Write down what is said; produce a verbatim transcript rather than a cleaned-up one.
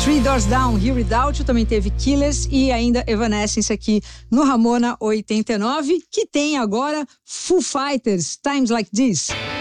Three Doors Down, Here Without You, também teve Killers e ainda Evanescence aqui no Ramona oitenta e nove, que tem agora Foo Fighters, Times Like This.